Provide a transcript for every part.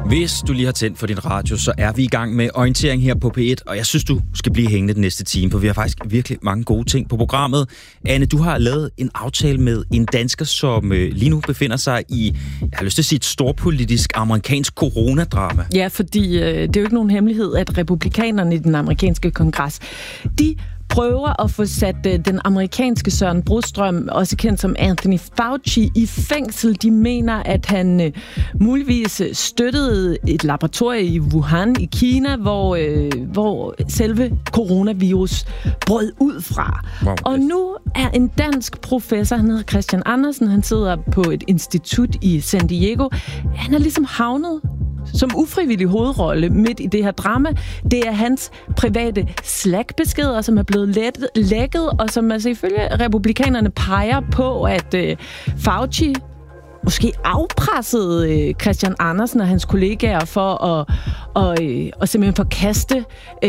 Hvis du lige har tændt for din radio, så er vi i gang med orientering her på P1, og jeg synes, du skal blive hængende den næste time, for vi har faktisk virkelig mange gode ting på programmet. Anne, du har lavet en aftale med en dansker, som lige nu befinder sig i, jeg har lyst til at sige, et storpolitisk amerikansk coronadrama. Ja, fordi det er jo ikke nogen hemmelighed, at republikanerne i den amerikanske kongres, de prøver at få sat den amerikanske Søren Brostrøm, også kendt som Anthony Fauci, i fængsel. De mener, at han muligvis støttede et laboratorium i Wuhan i Kina, hvor selve coronavirus brød ud fra. Wow. Og nu er en dansk professor, han hedder Christian Andersen, han sidder på et institut i San Diego. Han er ligesom havnet som ufrivillig hovedrolle midt i det her drama. Det er hans private Slack-beskeder, som er blevet lækket, og som altså ifølge republikanerne peger på, at Fauci måske afpressede Christian Andersen og hans kollegaer for at simpelthen forkaste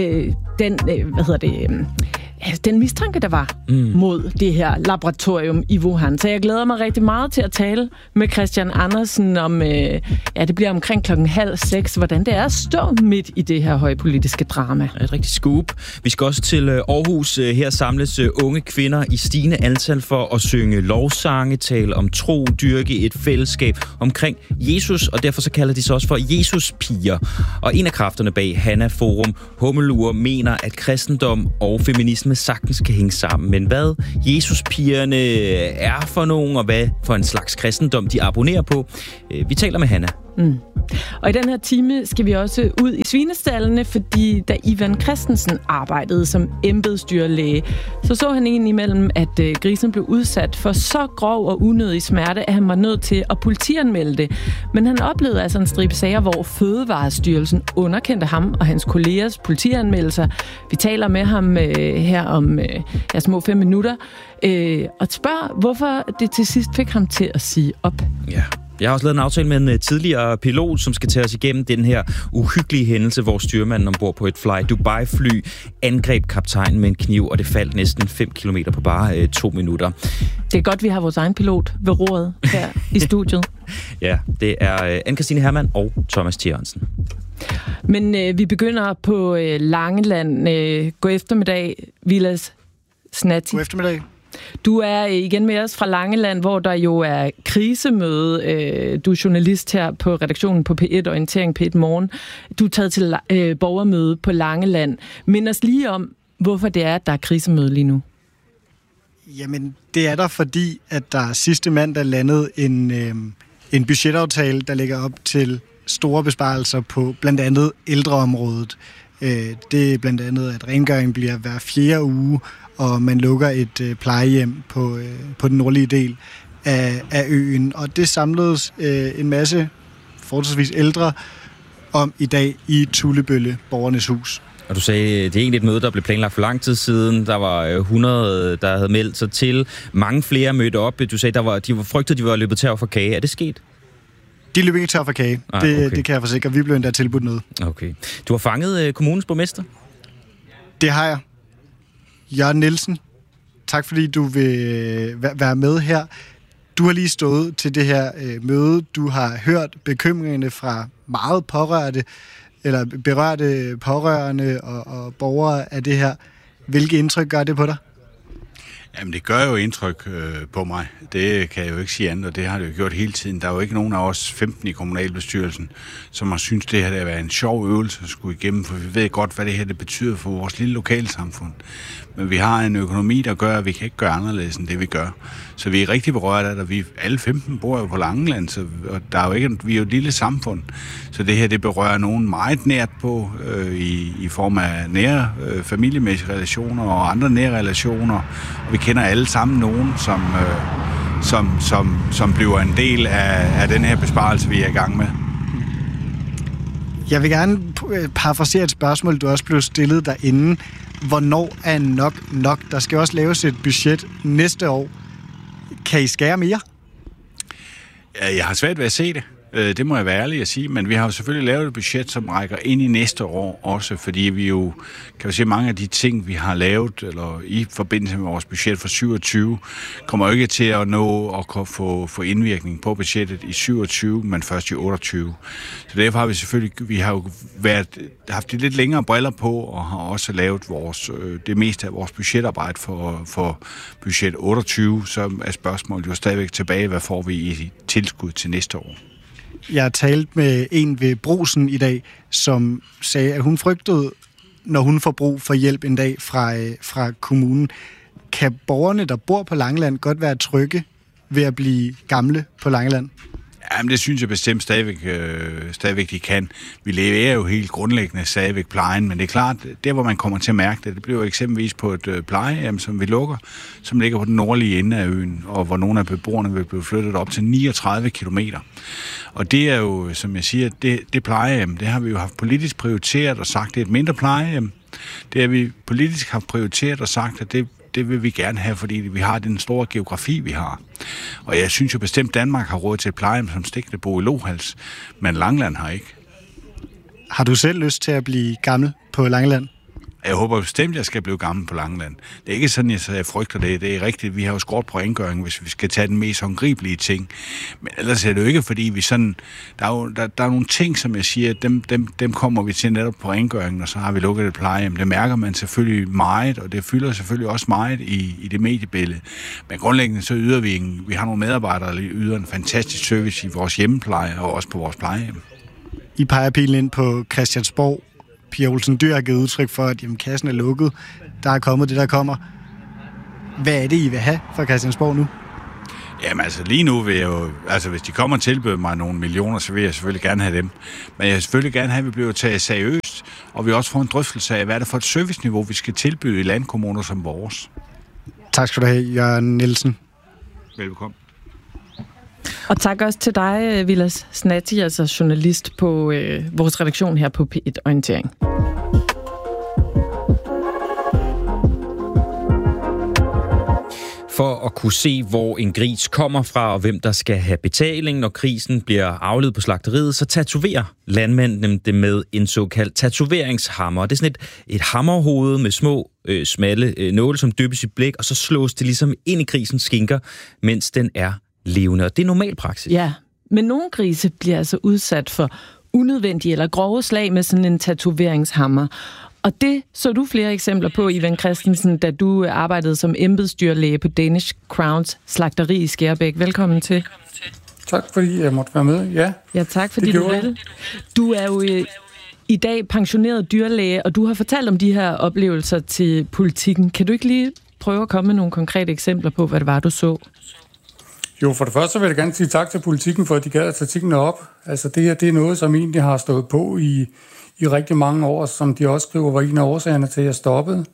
den mistanke, der var mod det her laboratorium i Wuhan. Så jeg glæder mig rigtig meget til at tale med Christian Andersen om, det bliver omkring 5:30, hvordan det er at stå midt i det her højpolitiske drama. Et rigtig scoop. Vi skal også til Aarhus. Her samles unge kvinder i stigende antal for at synge lovsange, tale om tro, dyrke et fællesskab omkring Jesus, og derfor så kalder de sig også for Jesus-piger. Og en af kræfterne bag Hanna Forum, Hummelur, mener, at kristendom og feminisme sagtens kan hænge sammen. Men hvad Jesus-pigerne er for nogen, og hvad for en slags kristendom de abonnerer på, vi taler med Hanna. Og i den her time skal vi også ud i svinestallene, fordi da Ivan Christensen arbejdede som embedsdyrlæge, så han indimellem, at grisen blev udsat for så grov og unødig smerte, at han var nødt til at politianmelde det. Men han oplevede altså en stribe sager, hvor Fødevarestyrelsen underkendte ham og hans kollegers politianmeldelser. Vi taler med ham her om små 5 minutter, og spørger, hvorfor det til sidst fik ham til at sige op. Ja. Jeg har også lavet en aftale med en tidligere pilot, som skal tage os igennem den her uhyggelige hændelse, hvor styrmanden ombord på et Fly Dubai-fly angreb kaptajnen med en kniv, og det faldt næsten 5 kilometer på bare 2 minutter. Det er godt, vi har vores egen pilot ved roret her i studiet. Ja, det er Anne-Kristine Hermann og Thomas Thierensen. Men vi begynder på Langeland. God eftermiddag, Vilas Snatti. God eftermiddag. Du er igen med os fra Langeland, hvor der jo er krisemøde. Du er journalist her på redaktionen på P1 Orientering P1 Morgen. Du er taget til borgermøde på Langeland. Mind os lige om, hvorfor det er, at der er krisemøde lige nu. Jamen, det er der, fordi at der sidste mandag landede en budgetaftale, der lægger op til store besparelser på blandt andet ældreområdet. Det er blandt andet, at rengøring bliver hver 4. uge, og man lukker et plejehjem på den nordlige del af øen. Og det samledes en masse forholdsvis ældre om i dag i Tullebølle, Borgernes Hus. Og du sagde, det er egentlig et møde, der blev planlagt for lang tid siden. Der var 100, der havde meldt sig til. Mange flere mødte op. Du sagde, de var frygtet, de var løbet tør for kage. Er det sket? De løb ikke tør for kage. Okay. Det kan jeg forsikre. Vi blev endda tilbudt noget. Okay. Du har fanget kommunens borgmester? Det har jeg. Jørgen Nielsen, tak fordi du vil være med her. Du har lige stået til det her møde. Du har hørt bekymringerne fra meget berørte pårørende og borgere af det her. Hvilke indtryk gør det på dig? Jamen, det gør jo indtryk på mig. Det kan jeg jo ikke sige andet, og det har det jo gjort hele tiden. Der er jo ikke nogen af os 15 i kommunalbestyrelsen, som har syntes, det her har været en sjov øvelse at skulle igennem, for vi ved godt, hvad det her det betyder for vores lille lokalsamfund. Men vi har en økonomi, der gør, at vi kan ikke gøre anderledes end det, vi gør. Så vi er rigtig berørt af det, vi alle 15 bor jo på Langeland, og der er jo ikke, vi er jo et lille samfund. Så det her, det berører nogen meget nært på, i form af nære familiemæssige relationer og andre nære relationer. Og vi kender alle sammen nogen, som bliver en del af den her besparelse, vi er i gang med. Jeg vil gerne parafrasere et spørgsmål, du også blev stillet derinde. Hvornår er nok? Der skal også laves et budget næste år. Kan I skære mere? Jeg har svært ved at se det. Det må jeg være ærlig at sige, men vi har jo selvfølgelig lavet et budget, som rækker ind i næste år også, fordi vi jo, kan vi sige, mange af de ting, vi har lavet, eller i forbindelse med vores budget for 27, kommer jo ikke til at nå at få indvirkning på budgettet i 27, men først i 28. Så derfor har vi har jo haft de lidt længere briller på, og har også lavet det meste af vores budgetarbejde for budget 28, så er spørgsmålet jo stadigvæk tilbage, hvad får vi i tilskud til næste år. Jeg har talt med en ved Brugsen i dag, som sagde, at hun frygtede, når hun får brug for hjælp en dag fra kommunen. Kan borgerne, der bor på Langeland, godt være trygge ved at blive gamle på Langeland? Jamen, det synes jeg bestemt stadigvæk de kan. Vi leverer jo helt grundlæggende stadigvæk plejen, men det er klart, der hvor man kommer til at mærke det bliver jo eksempelvis på et plejehjem, som vi lukker, som ligger på den nordlige ende af øen, og hvor nogle af beboerne vil blive flyttet op til 39 kilometer. Og det er jo, som jeg siger, det plejehjem, det har vi jo haft politisk prioriteret og sagt, det er et mindre plejehjem. Det har vi politisk haft prioriteret og sagt, at det vil vi gerne have, fordi vi har den store geografi, vi har. Og jeg synes jo bestemt, Danmark har råd til et plejehjem som Stiklebo i Lohals, men Langeland har ikke. Har du selv lyst til at blive gammel på Langeland? Jeg håber bestemt, at jeg skal blive gammel på Langeland. Det er ikke sådan, jeg frygter det. Det er rigtigt, vi har jo skåret på rengøring, hvis vi skal tage den mest håndgribelige ting. Men ellers er det jo ikke, fordi vi sådan... Der er nogle ting, som jeg siger, dem kommer vi til netop på rengøringen, og så har vi lukket et plejehjem. Det mærker man selvfølgelig meget, og det fylder selvfølgelig også meget i det mediebillede. Men grundlæggende så yder vi har nogle medarbejdere, der yder en fantastisk service i vores hjemmepleje og også på vores plejehjem. I peger pilen ind på Christiansborg. Pia Olsen Dyhr har givet udtryk for, at kassen er lukket. Der er kommet det, der kommer. Hvad er det, I vil have fra Christiansborg nu? Jamen altså lige nu vil jeg jo... Altså hvis de kommer og tilbyder mig nogle millioner, så vil jeg selvfølgelig gerne have dem. Men jeg vil selvfølgelig gerne have, at vi bliver taget seriøst, og vi også får en drøftelse af, hvad er det for et serviceniveau, vi skal tilbyde i landkommuner som vores. Tak skal du have, Jørgen Nielsen. Velkommen. Og tak også til dig, Vilas Snati, altså journalist på vores redaktion her på P1 Orientering. For at kunne se, hvor en gris kommer fra, og hvem der skal have betaling, når grisen bliver avlet på slagteriet, så tatoverer landmændene det med en såkaldt tatoveringshammer. Det er sådan et hammerhoved med små, smalle nåle, som dyppes i blæk, og så slås det ligesom ind i grisens skinker, mens den er levende. Og det er normal praksis. Ja, men nogle grise bliver altså udsat for unødvendige eller grove slag med sådan en tatoveringshammer. Og det så du flere eksempler på, Ivan Christensen, da du arbejdede som embedsdyrlæge på Danish Crowns slagteri i Skærbæk. Velkommen til. Tak, fordi jeg måtte være med. Ja, tak, fordi du vil. Du er jo i dag pensioneret dyrlæge, og du har fortalt om de her oplevelser til Politikken. Kan du ikke lige prøve at komme med nogle konkrete eksempler på, hvad det var, du så? Jo, for det første vil jeg gerne sige tak til Politikken for, at de gad at tage tingene op. Altså det her, det er noget, som egentlig har stået på i rigtig mange år, som de også skriver, var en af årsagerne til, at jeg stoppede.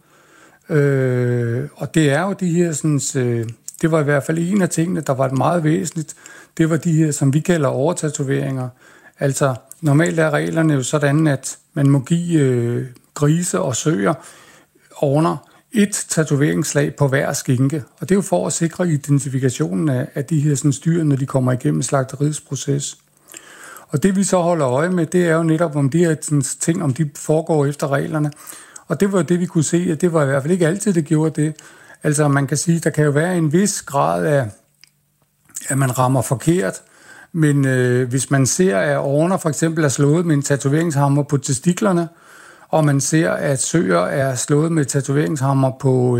Og det er jo de her, sådan, det var i hvert fald en af tingene, der var meget væsentligt. Det var de her, som vi kalder overtatoveringer. Altså normalt er reglerne jo sådan, at man må give grise og søer under et tatoveringslag på hver skinke. Og det er jo for at sikre identifikationen af de her sådan, dyr, når de kommer igennem slagteriets proces. Og det vi så holder øje med, det er jo netop om de her sådan, ting, om de foregår efter reglerne. Og det var det, vi kunne se, at det var i hvert fald ikke altid, det gjorde det. Altså man kan sige, der kan jo være en vis grad af, at man rammer forkert. Men hvis man ser, at årene for eksempel er slået med en tatoveringshammer på testiklerne, og man ser, at søer er slået med tatoveringshammer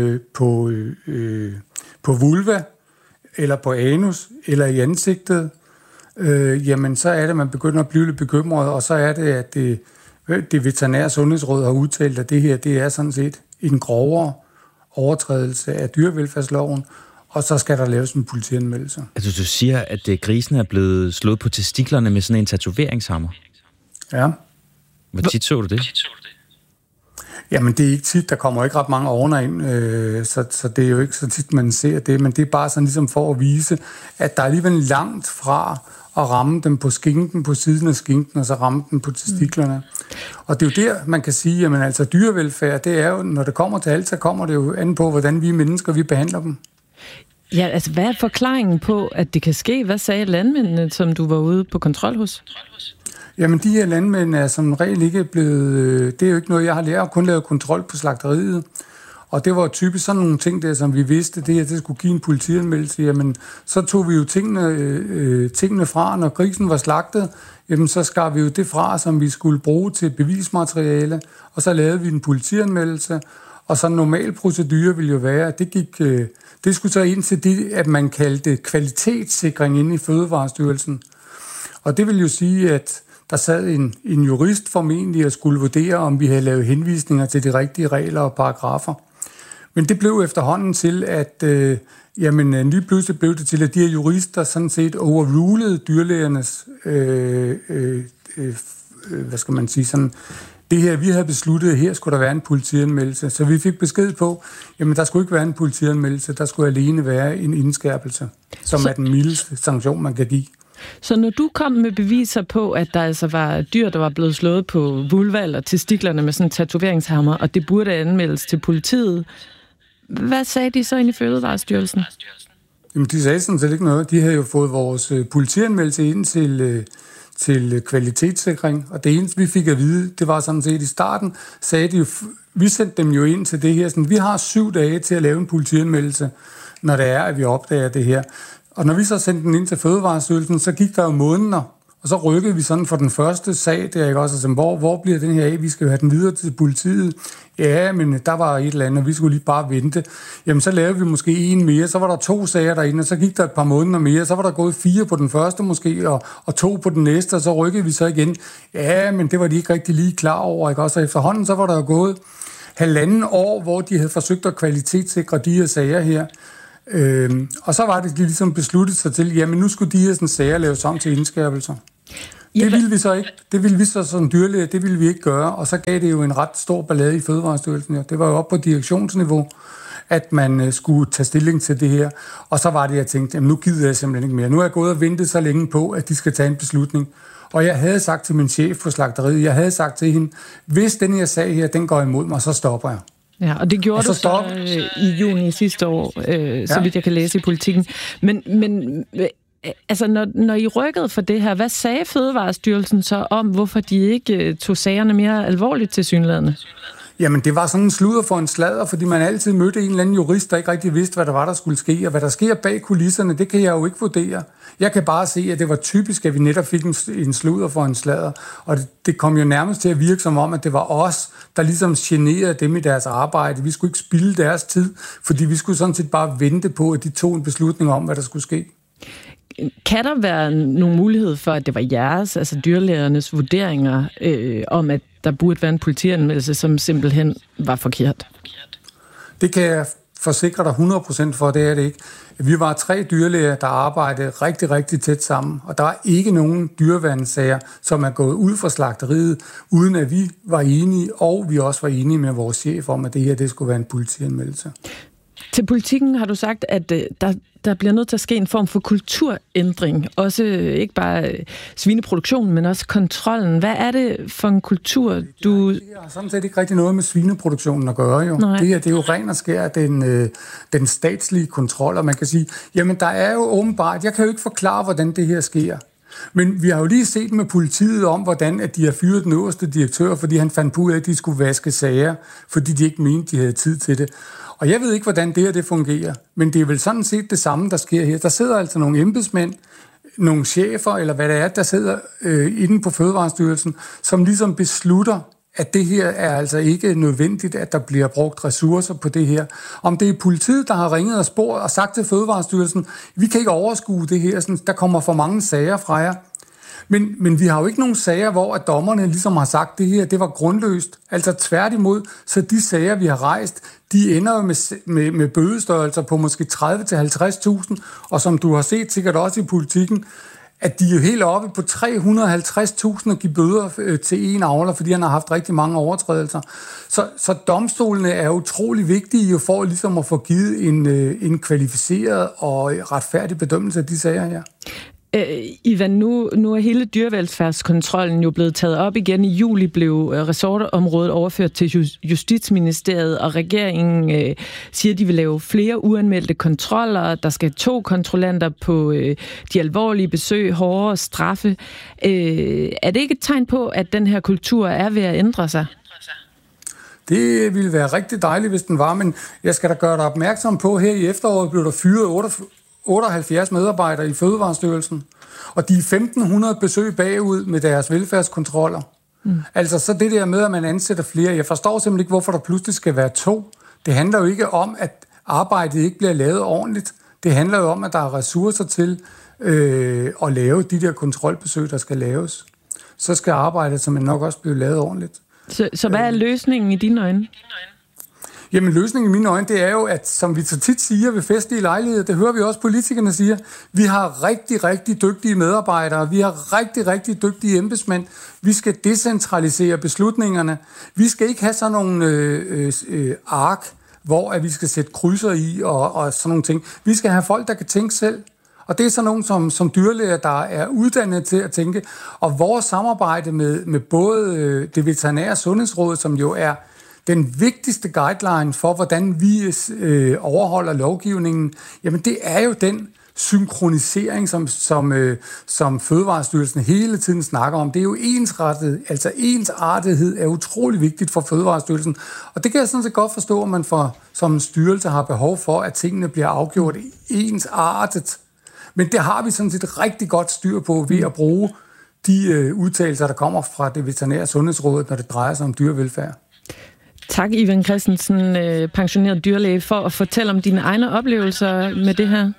på vulva, eller på anus, eller i ansigtet, jamen så er det, at man begynder at blive lidt bekymret, og så er det, at det veterinære sundhedsråd har udtalt, at det her, det er sådan set en grovere overtrædelse af dyrevelfærdsloven, og så skal der laves en politianmeldelse. Altså du siger, at grisen er blevet slået på testiklerne med sådan en tatoveringshammer? Ja. Hvor tit så du det? Jamen, det er ikke tit. Der kommer ikke ret mange ovner ind, så det er jo ikke så tit, man ser det. Men det er bare sådan ligesom for at vise, at der er alligevel langt fra at ramme dem på skinken, på siden af skinken, og så ramme dem på testiklerne. Og det er jo der, man kan sige, at altså, dyrevelfærd, det er jo, når det kommer til alt, så kommer det jo an på, hvordan vi mennesker, vi behandler dem. Ja, altså hvad er forklaringen på, at det kan ske? Hvad sagde landmændene, som du var ude på kontrol hos? Jamen, de her landmænd er som regel ikke blevet... Det er jo ikke noget, jeg har lært. Jeg har kun lavet kontrol på slagteriet. Og det var typisk sådan nogle ting der, som vi vidste, det skulle give en politianmeldelse. Jamen, så tog vi jo tingene fra, når grisen var slagtet. Jamen, så skar vi jo det fra, som vi skulle bruge til bevismateriale. Og så lavede vi en politianmeldelse. Og så en normal procedure ville jo være, at det skulle så ind til det, at man kaldte kvalitetssikring inde i Fødevarestyrelsen. Og det vil jo sige, at der sad en jurist formentlig og skulle vurdere, om vi havde lavet henvisninger til de rigtige regler og paragrafer. Men det blev efterhånden til, at lige pludselig blev det til, at de her jurister sådan set overrulede dyrlægernes, det her, vi havde besluttet, at her skulle der være en politianmeldelse. Så vi fik besked på, jamen der skulle ikke være en politianmeldelse, der skulle alene være en indskærpelse, som er den mildeste sanktion, man kan give. Så når du kom med beviser på, at der altså var dyr, der var blevet slået på vulva eller testiklerne med sådan en tatoveringshammer, og det burde anmeldes til politiet, hvad sagde de så ind i Fødevarestyrelsen? Jamen, de sagde sådan set ikke noget. De havde jo fået vores politianmeldelse ind til kvalitetssikring, og det eneste, vi fik at vide, det var sådan set i starten, sagde de jo, vi sendte dem jo ind til det her, sådan, vi har 7 dage til at lave en politianmeldelse, når det er, at vi opdager det her. Og når vi så sendte den ind til Fødevarestyrelsen, så gik der jo måneder, og så rykkede vi sådan for den første sag, der ikke også, altså, hvor bliver den her af? Vi skal jo have den videre til politiet. Ja, men der var et eller andet, og vi skulle lige bare vente. Jamen, så lavede vi måske 1 mere, så var der 2 sager derinde, og så gik der et par måneder mere, så var der gået 4 på den første måske, og 2 på den næste, og så rykkede vi så igen. Ja, men det var de ikke rigtig lige klar over, ikke også? Og efterhånden, så var der jo gået 1,5 år, hvor de havde forsøgt at kvalitetssikre de her sager her. Og så var det, de ligesom besluttet sig til, jamen nu skulle de her sådan, sager laves om til indskærpelser. Det ville vi så ikke. Det ville vi så som dyrlæger, det ville vi ikke gøre, og så gav det jo en ret stor ballade i Fødevarestyrelsen. Ja. Det var jo op på direktionsniveau, at man skulle tage stilling til det her. Og så var det, jeg tænkte, jamen nu gider jeg simpelthen ikke mere. Nu er jeg gået og ventet så længe på, at de skal tage en beslutning. Og jeg havde sagt til min chef på slagteriet, jeg havde sagt til hende, hvis den her sag her, den går imod mig, så stopper jeg. Ja, og det gjorde du så i juni sidste år, så vidt jeg kan læse i Politikken. Men altså, når I rykkede for det her, hvad sagde Fødevarestyrelsen så om, hvorfor de ikke tog sagerne mere alvorligt til synlædende? Jamen, det var sådan en sludder for en sladder, fordi man altid mødte en eller anden jurist, der ikke rigtig vidste, hvad der var, der skulle ske. Og hvad der sker bag kulisserne, det kan jeg jo ikke vurdere. Jeg kan bare se, at det var typisk, at vi netop fik en sludder for en sladder. Og det kom jo nærmest til at virke som om, at det var os, der ligesom generede dem i deres arbejde. Vi skulle ikke spilde deres tid, fordi vi skulle sådan set bare vente på, at de tog en beslutning om, hvad der skulle ske. Kan der være nogen mulighed for, at det var jeres, altså dyrlægernes vurderinger om, at der burde være en politianmeldelse, som simpelthen var forkert? Det kan jeg forsikre dig 100% for, det er det ikke. Vi var 3 dyrlæger, der arbejdede rigtig, rigtig tæt sammen, og der er ikke nogen dyreværnssager, som er gået ud fra slagteriet, uden at vi var enige, og vi også var enige med vores chef om, at det her det skulle være en politianmeldelse. Til Politikken har du sagt, at der bliver nødt til at ske en form for kulturændring. Også ikke bare svineproduktionen, men også kontrollen. Hvad er det for en kultur, du... Det har sådan set ikke rigtig noget med svineproduktionen at gøre, jo. Det er jo ren og skær den statslige kontrol, og man kan sige, jamen der er jo åbenbart... Jeg kan jo ikke forklare, hvordan det her sker. Men vi har jo lige set med politiet om, hvordan at de har fyret den øverste direktør, fordi han fandt på, at de skulle vaske sager, fordi de ikke mente, de havde tid til det. Og jeg ved ikke, hvordan det her det fungerer, men det er vel sådan set det samme, der sker her. Der sidder altså nogle embedsmænd, nogle chefer, eller hvad det er, der sidder inde på Fødevarestyrelsen, som ligesom beslutter, at det her er altså ikke nødvendigt, at der bliver brugt ressourcer på det her. Om det er politiet, der har ringet og spurgt og sagt til Fødevarestyrelsen, vi kan ikke overskue det her, sådan, der kommer for mange sager fra jer. Men vi har jo ikke nogen sager, hvor at dommerne ligesom har sagt, at det her det var grundløst. Altså tværtimod, så de sager, vi har rejst, de ender jo med bødestørrelser på måske 30-50.000, og som du har set sikkert også i Politikken, at de er jo helt oppe på 350.000 at give bøder til en avler, fordi han har haft rigtig mange overtrædelser. Så domstolene er utrolig vigtige jo for ligesom at få givet en kvalificeret og retfærdig bedømmelse af de sager her. Ivan, nu er hele dyrevelfærdskontrollen jo blevet taget op igen. I juli blev resortområdet overført til Justitsministeriet, og regeringen siger, at de vil lave flere uanmeldte kontroller. Der skal 2 kontrollanter på de alvorlige besøg, hårdere straffe. Er det ikke et tegn på, at den her kultur er ved at ændre sig? Det ville være rigtig dejligt, hvis den var, men jeg skal da gøre dig opmærksom på, her i efteråret blev der fyret 78 medarbejdere i Fødevarestyrelsen, og de er 1.500 besøg bagud med deres velfærdskontroller. Altså så det der med, at man ansætter flere, jeg forstår simpelthen ikke, hvorfor der pludselig skal være 2. Det handler jo ikke om, at arbejdet ikke bliver lavet ordentligt. Det handler jo om, at der er ressourcer til at lave de der kontrolbesøg, der skal laves. Så skal arbejdet simpelthen nok også blive lavet ordentligt. Så hvad er løsningen i dine øjne? Jamen løsningen i mine øjne, det er jo, at som vi så tit siger ved festlige lejligheder, det hører vi også politikerne siger, vi har rigtig, rigtig dygtige medarbejdere, vi har rigtig, rigtig dygtige embedsmænd, vi skal decentralisere beslutningerne, vi skal ikke have sådan nogle ark, hvor at vi skal sætte krydser i og sådan nogle ting. Vi skal have folk, der kan tænke selv. Og det er sådan nogen som dyrlæger, der er uddannet til at tænke. Og vores samarbejde med både det veterinære sundhedsråd, som jo er den vigtigste guideline for, hvordan vi overholder lovgivningen, jamen det er jo den synkronisering, som Fødevarestyrelsen hele tiden snakker om. Det er jo ensrettet, altså ensartethed er utrolig vigtigt for Fødevarestyrelsen. Og det kan jeg sådan set godt forstå, at man som styrelse har behov for, at tingene bliver afgjort ensartet. Men det har vi sådan set rigtig godt styr på ved at bruge de udtalelser, der kommer fra det veterinære sundhedsråd, når det drejer sig om dyrevelfærd. Tak, Ivan Christensen, pensioneret dyrlæge, for at fortælle om dine egne oplevelser med det her.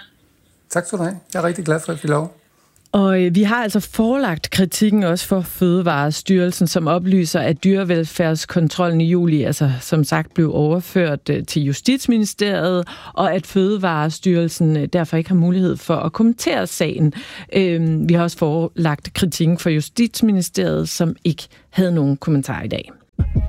Tak skal du have. Jeg er rigtig glad for, at jeg fik lov. Og vi har altså forelagt kritikken også for Fødevarestyrelsen, som oplyser, at dyrevelfærdskontrollen i juli, altså som sagt, blev overført til Justitsministeriet, og at Fødevarestyrelsen derfor ikke har mulighed for at kommentere sagen. Vi har også forelagt kritikken for Justitsministeriet, som ikke havde nogen kommentar i dag.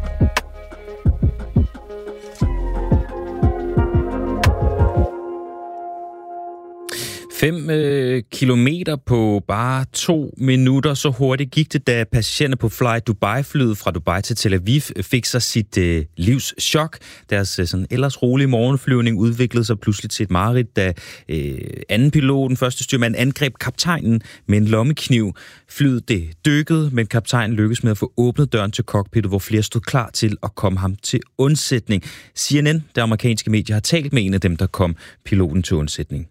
5 kilometer på bare 2 minutter. Så hurtigt gik det, da passagererne på Fly Dubai-flyet fra Dubai til Tel Aviv fik sig sit livs chok. Deres sådan ellers rolige morgenflyvning udviklede sig pludselig til et mareridt, da anden piloten, første styrmand, angreb kaptajnen med en lommekniv. Flyet det dykkede, men kaptajnen lykkedes med at få åbnet døren til cockpittet, hvor flere stod klar til at komme ham til undsætning. CNN, det amerikanske medie, har talt med en af dem, der kom piloten til undsætning.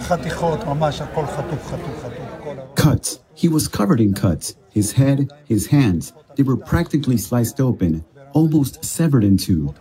Cuts. He was covered in cuts. His head, his hands, they were practically sliced open, almost severed in two.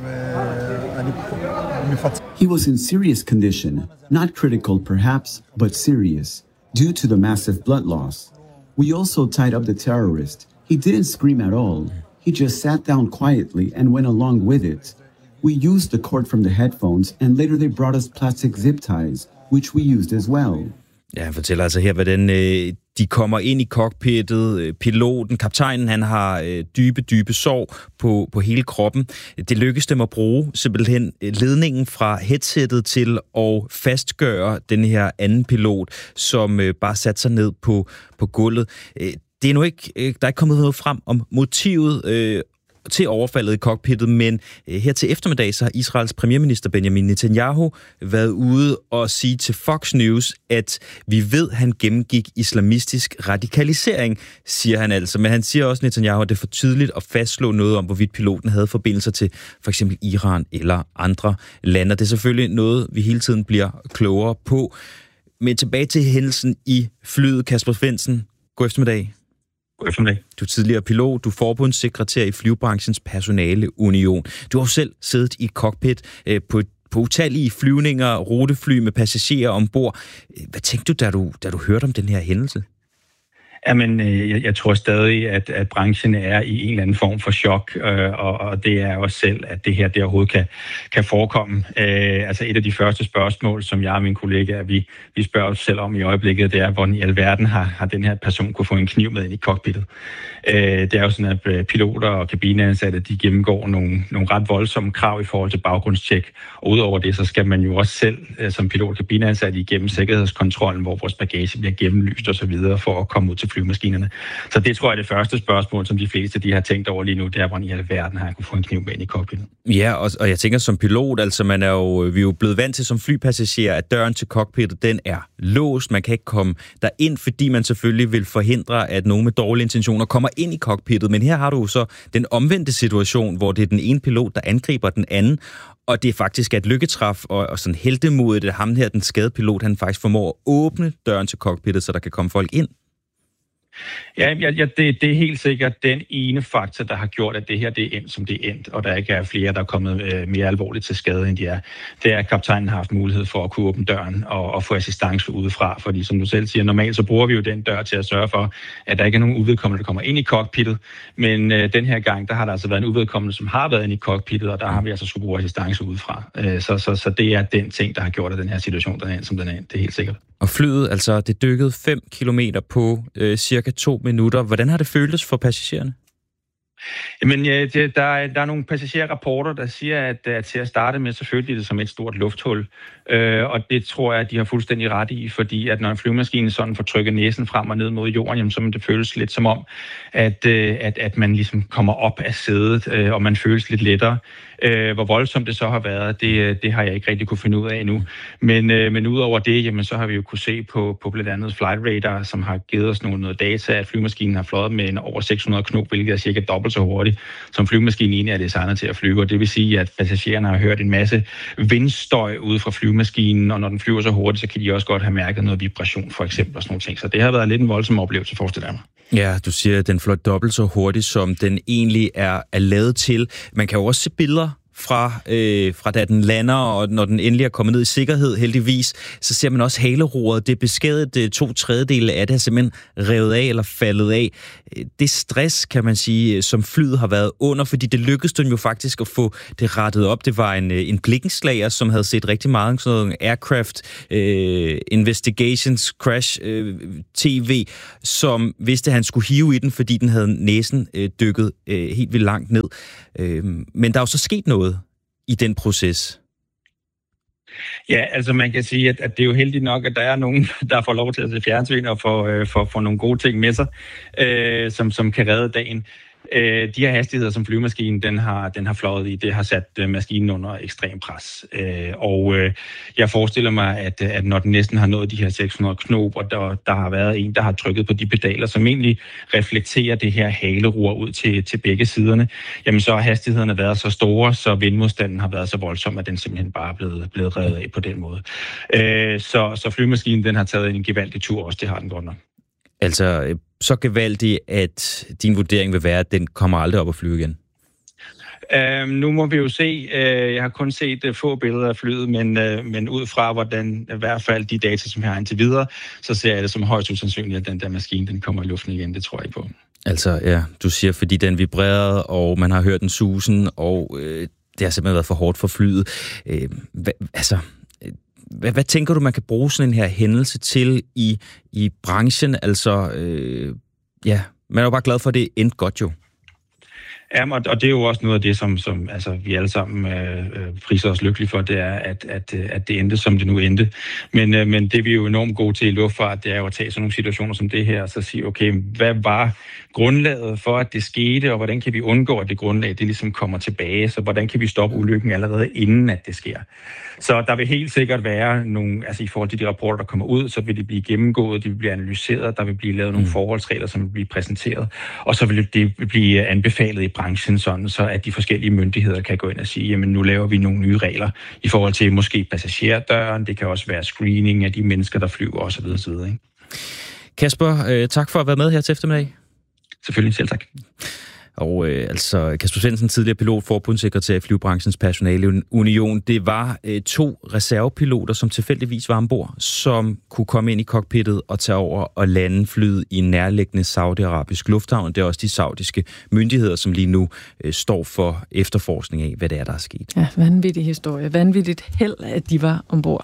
He was in serious condition, not critical perhaps, but serious, due to the massive blood loss. We also tied up the terrorist. He didn't scream at all. He just sat down quietly and went along with it. We used the cord from the headphones, and later they brought us plastic zip ties, which we used as well. Ja, han fortæller altså her, hvordan de kommer ind i cockpittet. Piloten, kaptajnen, han har dybe sår på hele kroppen. Det lykkedes dem at bruge simpelthen ledningen fra headsettet til at fastgøre den her anden pilot, som bare satte sig ned på gulvet. Det er nu ikke, der er ikke kommet noget frem om motivet til overfaldet i cockpittet, men her til eftermiddag så har Israels premierminister Benjamin Netanyahu været ude og sige til Fox News, at vi ved, at han gennemgik islamistisk radikalisering, siger han altså. Men han siger også, Netanyahu, at det er for tidligt at fastslå noget om, hvorvidt piloten havde forbindelser til for eksempel Iran eller andre lande. Det er selvfølgelig noget, vi hele tiden bliver klogere på. Men tilbage til hændelsen i flyet. Kasper Svendsen, god eftermiddag. Du er tidligere pilot, du er forbundssekretær i Flyvebranchens Personaleunion. Du har selv siddet i cockpit på utallige flyvninger, rutefly med passagerer ombord. Hvad tænkte du, da du hørte om den her hændelse? Jamen, jeg tror stadig, at branchen er i en eller anden form for chok, og det er også selv, at det her det overhovedet kan forekomme. Altså et af de første spørgsmål, som jeg og mine kollegaer, vi spørger os selv om i øjeblikket, det er, hvordan i alverden har den her person kunne få en kniv med ind i cockpittet. Det er jo sådan, at piloter og kabineansatte, de gennemgår nogle ret voldsomme krav i forhold til baggrundstjek, og udover det, så skal man jo også selv som pilot og kabineansatte igennem sikkerhedskontrollen, hvor vores bagage bliver gennemlyst og så videre for at komme ud til flymaskinerne. Så det tror jeg er det første spørgsmål, som de fleste de har tænkt over lige nu, det er, hvordan i alverden har jeg kunne få en kniv med ind i cockpittet. Ja, og jeg tænker som pilot, altså vi er jo blevet vant til som flypassager, at døren til cockpittet, den er låst. Man kan ikke komme derind, fordi man selvfølgelig vil forhindre, at nogen med dårlige intentioner kommer ind i cockpittet. Men her har du så den omvendte situation, hvor det er den ene pilot, der angriber den anden, og det er faktisk et lykketræf og sådan heltemodigt, at ham her, den skadede pilot, han faktisk formår at åbne døren til cockpittet, så der kan komme folk ind. Ja, det er helt sikkert den ene faktor, der har gjort, at det her det er endt, som det er endt, og der ikke er flere, der er kommet mere alvorligt til skade, end de er. Det er, at kaptajnen har haft mulighed for at kunne åbne døren og få assistance udefra, fordi som du selv siger, normalt så bruger vi jo den dør til at sørge for, at der ikke er nogen uvedkommende, der kommer ind i cockpittet, men den her gang, der har der altså været en uvedkommende, som har været inde i cockpittet, og der har vi altså skulle bruge assistance udefra. Så det er den ting, der har gjort, at den her situation, den er endt, som den er endt. Det er helt sikkert. Og flyet, altså det dykkede 5 kilometer på cirka 2 minutter. Hvordan har det føltes for passagererne? Jamen, der er nogle passagerrapporter, der siger, at til at starte med, så følte de det som et stort lufthul. Og det tror jeg, at de har fuldstændig ret i, fordi at når en flyvemaskine sådan får trykket næsen frem og ned mod jorden, jamen, så det føles lidt som om, at man ligesom kommer op af sædet, og man føles lidt lettere. Hvor voldsomt det så har været, det har jeg ikke rigtig kunne finde ud af endnu. Men udover det, jamen, så har vi jo kunne se på blandt andet Flight Radar, som har givet os noget data, at flyvemaskinen har fløjet med en over 600 knop, hvilket er cirka dobbelt så hurtigt, som flyvemaskinen egentlig er designet til at flyve. Og det vil sige, at passagererne har hørt en masse vindstøj ude fra flyvemaskinen, og når den flyver så hurtigt, så kan de også godt have mærket noget vibration, for eksempel, og sådan nogle ting. Så det har været lidt en voldsom oplevelse, forestiller jeg mig. Ja, du siger, at den fløj dobbelt så hurtigt, som den egentlig er lavet til. Man kan jo også se billeder fra da den lander, og når den endelig er kommet ned i sikkerhed, heldigvis, så ser man også haleroret. Det er beskadiget 2/3 af det er simpelthen revet af eller faldet af. Det stress, kan man sige, som flyet har været under, fordi det lykkedes den jo faktisk at få det rettet op. Det var en blikkenslager, som havde set rigtig meget sådan noget aircraft investigations crash tv, som vidste, at han skulle hive i den, fordi den havde næsen dykket helt vildt langt ned. Men der er jo så sket noget i den proces. Ja, altså man kan sige, at det er jo heldigt nok, at der er nogen, der får lov til at se fjernsyn og får nogle gode ting med sig, som kan redde dagen. De her hastigheder, som flyvemaskinen den har fløjet i, det har sat maskinen under ekstrem pres. Og jeg forestiller mig, at når den næsten har nået de her 600 knop, og der har været en, der har trykket på de pedaler, som egentlig reflekterer det her haleror ud til begge siderne, jamen så har hastighederne været så store, så vindmodstanden har været så voldsom, at den simpelthen bare er blevet revet af på den måde. Så flyvemaskinen den har taget en gevaldig tur også, det har den godt nok. Altså så gevaldig, at din vurdering vil være, at den kommer aldrig op at flyve igen? Nu må vi jo se. Jeg har kun set få billeder af flyet, men ud fra hvordan i hvert fald de data, som jeg har indtil videre, så ser jeg det som højst usandsynligt, at den der maskine den kommer i luften igen. Det tror jeg ikke på. Altså, ja, du siger, fordi den vibrerede, og man har hørt den susen, og det har simpelthen været for hårdt for flyet. Hvad tænker du, man kan bruge sådan en her hændelse til i branchen? Altså, man er jo bare glad for, at det endte godt jo. Ja, og det er jo også noget af det, som altså, vi alle sammen priser os lykkelige for, det er, at det endte, som det nu endte. Men det vi er jo enormt gode til i luftfart, det er jo at tage sådan nogle situationer som det her, og så sige, okay, hvad var grundlaget for, at det skete, og hvordan kan vi undgå, at det grundlag, det ligesom kommer tilbage, så hvordan kan vi stoppe ulykken allerede inden, at det sker. Så der vil helt sikkert være nogle, altså i forhold til de rapporter, der kommer ud, så vil de blive gennemgået, de vil blive analyseret, der vil blive lavet nogle forholdsregler, som vil blive præsenteret, og så vil det blive anbefalet i branchen, sådan så at de forskellige myndigheder kan gå ind og sige, jamen nu laver vi nogle nye regler i forhold til måske passagerdøren, det kan også være screening af de mennesker, der flyver osv. Ikke? Kasper, tak for at være med her til eftermiddag. Selvfølgelig, selv tak. Og altså Kasper Svendsen, tidligere pilot, forbundssekretær i Flybranchens Personaleunion, det var 2 reservepiloter, som tilfældigvis var ombord, som kunne komme ind i cockpittet og tage over og lande flyet i en nærliggende saudiarabisk lufthavn. Det er også de saudiske myndigheder, som lige nu står for efterforskning af, hvad det er, der er sket. Ja, vanvittig historie. Vanvittigt held, at de var ombord.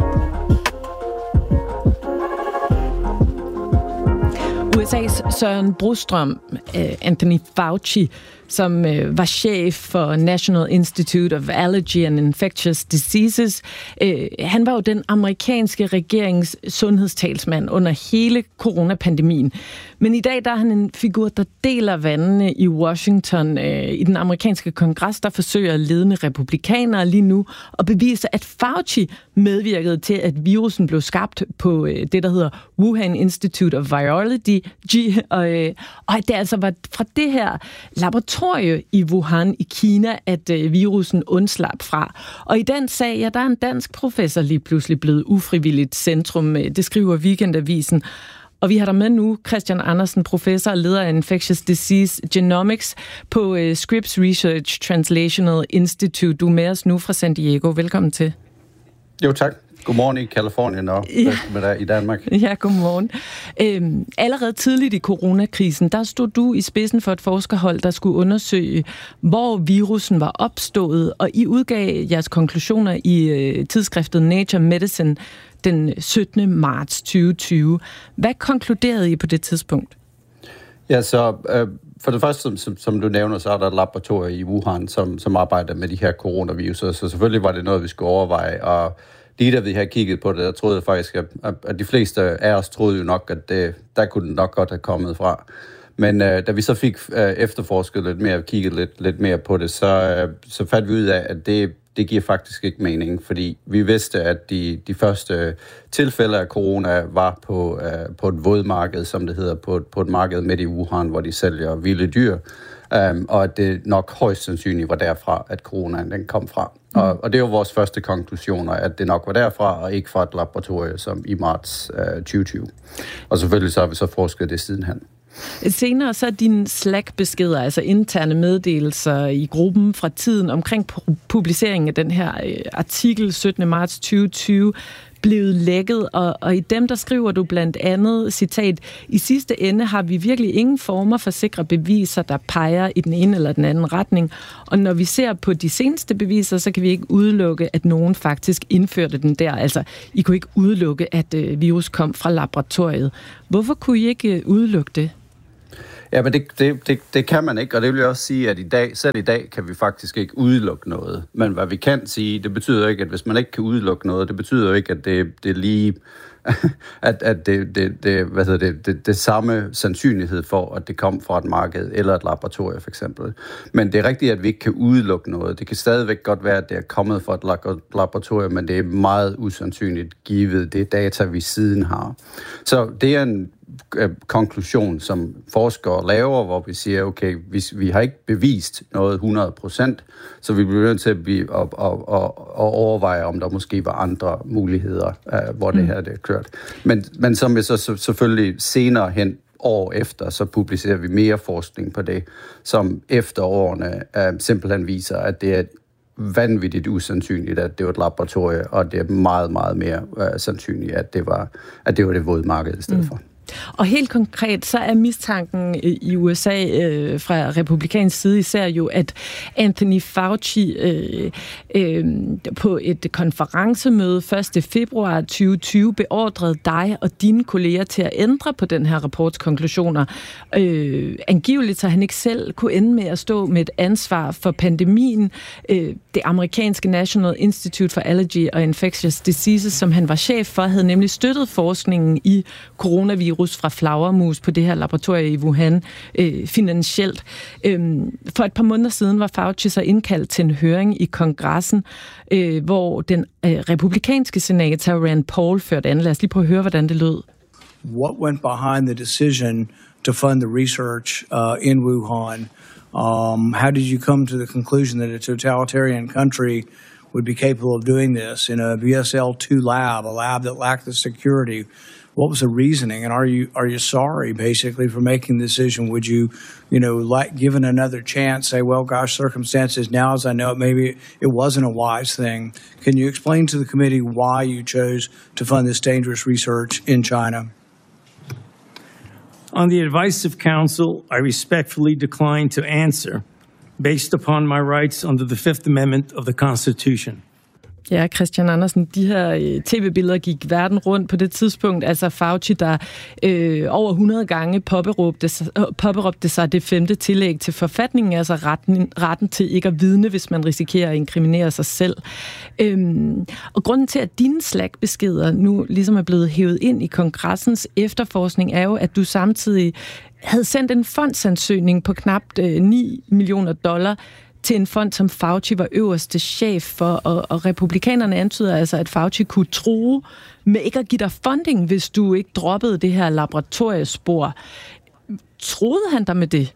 USA's Søren Brostrøm, Anthony Fauci, som var chef for National Institute of Allergy and Infectious Diseases. Han var jo den amerikanske regerings sundhedstalsmand under hele coronapandemien. Men i dag der er han en figur, der deler vandene i Washington. I den amerikanske kongres, der forsøger ledende republikanere lige nu at bevise, at Fauci medvirkede til, at virusen blev skabt på det, der hedder Wuhan Institute of Virology, og at det altså var fra det her laboratorium i Wuhan i Kina, at virusen undslap fra. Og i den sag, ja, der er en dansk professor lige pludselig blevet ufrivilligt centrum. Det skriver Weekendavisen. Og vi har der med nu Christian Andersen, professor og leder af Infectious Disease Genomics på Scripps Research Translational Institute. Du er med os nu fra San Diego. Velkommen til. Jo, tak. Godmorgen i Kalifornien og eftermiddag i Danmark. Ja, godmorgen. Allerede tidligt i coronakrisen, der stod du i spidsen for et forskerhold, der skulle undersøge, hvor virusen var opstået, og I udgav jeres konklusioner i tidsskriftet Nature Medicine den 17. marts 2020. Hvad konkluderede I på det tidspunkt? Ja, så for det første, som du nævner, så er der et laboratorium i Wuhan, som arbejder med de her coronaviruser, så selvfølgelig var det noget, vi skulle overveje, og lige da vi havde kigget på det, der troede jeg faktisk, at de fleste af os troede jo nok, at der kunne den nok godt have kommet fra. Men da vi så fik efterforsket lidt mere og kigget lidt mere på det, så fandt vi ud af, at det giver faktisk ikke mening, fordi vi vidste, at de første tilfælde af corona var på et vådmarked, som det hedder, på et marked midt i Wuhan, hvor de sælger vilde dyr, og at det nok højst sandsynligt var derfra, at coronaen den kom fra. Og det var vores første konklusioner, at det nok var derfra, og ikke fra et laboratorium som i marts 2020. Og selvfølgelig så har vi så forsket det sidenhen. Senere så er dine Slack-beskeder, altså interne meddelelser i gruppen fra tiden omkring publiceringen af den her artikel 17. marts 2020, blevet lækket, og i dem, der skriver du blandt andet, citat, i sidste ende har vi virkelig ingen former for sikre beviser, der peger i den ene eller den anden retning, og når vi ser på de seneste beviser, så kan vi ikke udelukke, at nogen faktisk indførte den der. Altså, I kunne ikke udelukke, at virus kom fra laboratoriet. Hvorfor kunne I ikke udelukke det? Ja, men det kan man ikke, og det vil jeg også sige, at selv i dag kan vi faktisk ikke udelukke noget. Men hvad vi kan sige, det betyder ikke, at hvis man ikke kan udelukke noget, det betyder ikke, at det er lige at det samme sandsynlighed for, at det kom fra et marked eller et laboratorium for eksempel. Men det er rigtigt, at vi ikke kan udelukke noget. Det kan stadigvæk godt være, at det er kommet fra et laboratorium, men det er meget usandsynligt givet det data, vi siden har. Så det er en konklusion, som forskere laver, hvor vi siger, okay, vi har ikke bevist noget 100%, så vi bliver nødt til at overveje, om der måske var andre muligheder, hvor det her det er kørt. Men som vi så selvfølgelig senere hen, år efter, så publicerer vi mere forskning på det, som efter årene simpelthen viser, at det er vanvittigt usandsynligt, at det var et laboratorium, og det er meget, meget mere sandsynligt, at det var det vådmarked i stedet for. Og helt konkret, så er mistanken i USA fra republikansk side især jo, at Anthony Fauci på et konferencemøde 1. februar 2020 beordrede dig og dine kolleger til at ændre på den her rapports konklusioner. Angiveligt så han ikke selv kunne ende med at stå med et ansvar for pandemien. Det amerikanske National Institute for Allergy and Infectious Diseases, som han var chef for, havde nemlig støttet forskningen i coronavirus fra flagermus på det her laboratorium i Wuhan finansielt. For et par måneder siden var Fauci så indkaldt til en høring i kongressen, hvor den republikanske senator Rand Paul førte an. Lad os lige prøve at høre, hvordan det lød. What went behind the decision to fund the research in Wuhan? How did you come to the conclusion that a totalitarian country would be capable of doing this in a BSL-2 lab, a lab that lacked the security What was the reasoning? And are you sorry, basically, for making the decision? Would you, like given another chance, say, well, gosh, circumstances now as I know it, maybe it wasn't a wise thing. Can you explain to the committee why you chose to fund this dangerous research in China? On the advice of counsel, I respectfully decline to answer based upon my rights under the Fifth Amendment of the Constitution. Ja, Christian Andersen, de her tv-billeder gik verden rundt på det tidspunkt. Altså Fauci, der over 100 gange påberåbte sig det 5. tillæg til forfatningen, altså retten til ikke at vidne, hvis man risikerer at inkriminere sig selv. Og grunden til, at dine Slack-beskeder nu ligesom er blevet hævet ind i kongressens efterforskning, er jo, at du samtidig havde sendt en fondsansøgning på knap $9 millioner til en fond, som Fauci var øverste chef for, og republikanerne antyder altså, at Fauci kunne true med ikke at give dig funding, hvis du ikke droppede det her laboratoriespor. Troede han dig med det?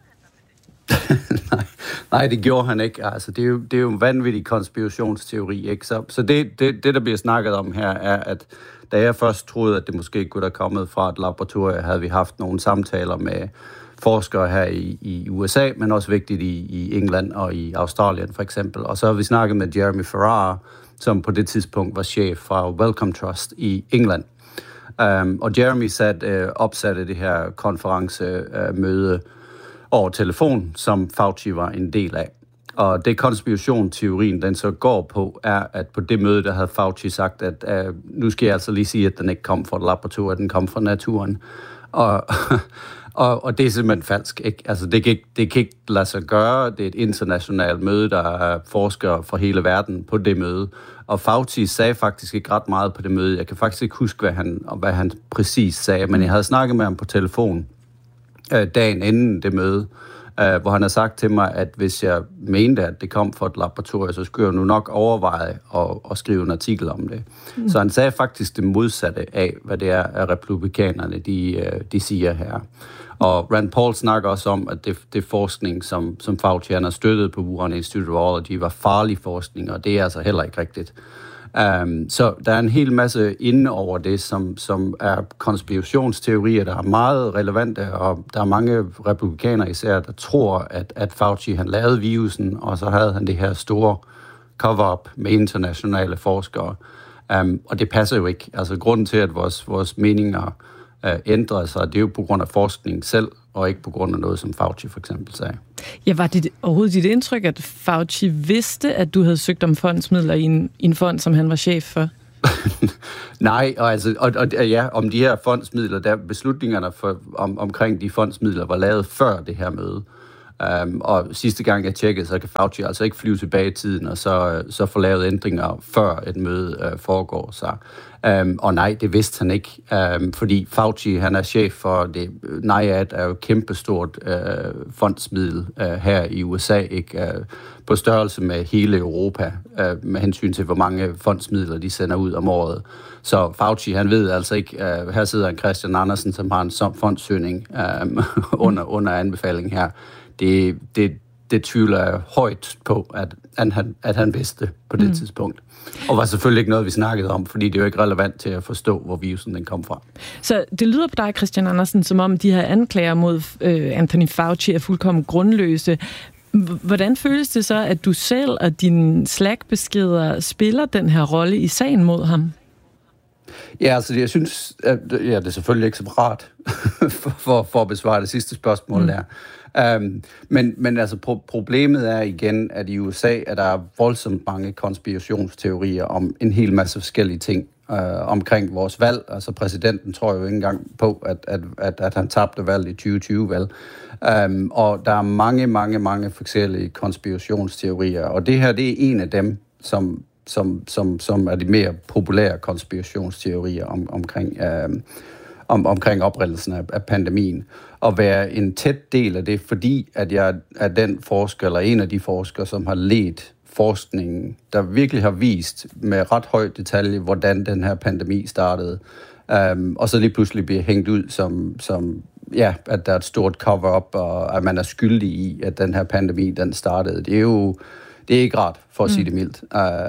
Nej, det gjorde han ikke. Altså, det er jo en vanvittig konspirationsteori, ikke? Så det, der bliver snakket om her, er, at da jeg først troede, at det måske kunne have kommet fra et laboratorium, havde vi haft nogle samtaler med forskere her i USA, men også vigtigt i England og i Australien for eksempel. Og så har vi snakket med Jeremy Farrar, som på det tidspunkt var chef fra Wellcome Trust i England. Og Jeremy opsatte det her konferencemøde over telefon, som Fauci var en del af. Og det konspirationsteorien, den så går på, er, at på det møde, der havde Fauci sagt, at nu skal jeg altså lige sige, at den ikke kom fra et laboratorium, den kom fra naturen. Og det er simpelthen falsk, ikke? Altså, det kan ikke lade sig gøre. Det er et internationalt møde, der er forskere fra hele verden på det møde. Og Fauci sagde faktisk ikke ret meget på det møde. Jeg kan faktisk ikke huske, hvad han præcis sagde, men jeg havde snakket med ham på telefon dagen inden det møde, hvor han har sagt til mig, at hvis jeg mente, at det kom fra et laboratorium, så skulle jeg nu nok overveje at skrive en artikel om det. Så han sagde faktisk det modsatte af, hvad det er, at republikanerne de siger her. Og Rand Paul snakker også om, at det forskning, som Fauci har støttet på Wuhan Institute of Virology, var farlig forskning, og det er altså heller ikke rigtigt. Så der er en hel masse inde over det, som er konspirationsteorier, der er meget relevante, og der er mange republikanere især, der tror, at Fauci han lavede virusen, og så havde han det her store cover-up med internationale forskere. Og det passer jo ikke. Altså grunden til, at vores meninger ændrer sig, det er jo på grund af forskningen selv, og ikke på grund af noget, som Fauci for eksempel sagde. Ja, var det overhovedet dit indtryk, at Fauci vidste, at du havde søgt om fondsmidler i en fond, som han var chef for? Nej, om de her fondsmidler, der beslutningerne omkring de fondsmidler var lavet før det her møde. Og sidste gang jeg tjekkede, så kan Fauci altså ikke flyve tilbage i tiden, og så få lavet ændringer, før et møde foregår. Så. Og nej, det vidste han ikke, fordi Fauci, han er chef for det. NIAID er jo et kæmpestort fondsmiddel her i USA, ikke? På størrelse med hele Europa, med hensyn til, hvor mange fondsmidler de sender ud om året. Så Fauci, han ved altså ikke, her sidder en Christian Andersen, som har en fondsøgning under anbefaling her. Det tvivler jeg højt på, at han vidste på det tidspunkt. Og var selvfølgelig ikke noget, vi snakkede om, fordi det er jo ikke relevant til at forstå, hvor virusen den kom fra. Så det lyder på dig, Christian Andersen, som om de her anklager mod Anthony Fauci er fuldkommen grundløse. Hvordan føles det så, at du selv og dine Slack-beskeder spiller den her rolle i sagen mod ham? Ja, altså jeg synes, at det er selvfølgelig ikke så rart for at besvare det sidste spørgsmål der. Men altså problemet er igen, at i USA er der voldsomt mange konspirationsteorier om en hel masse forskellige ting omkring vores valg. Altså præsidenten tror jo ikke engang på, at han tabte valget i 2020 valg. Og der er mange forskellige konspirationsteorier, og det her, det er en af dem, som er de mere populære konspirationsteorier omkring oprettelsen af pandemien. Og være en tæt del af det, fordi at jeg er den forsker, eller en af de forskere, som har ledt forskningen, der virkelig har vist med ret høj detalje, hvordan den her pandemi startede. Og så lige pludselig bliver hængt ud som at der er et stort cover-up, og at man er skyldig i, at den her pandemi, den startede. Det Det er ikke rart, for at sige det mildt.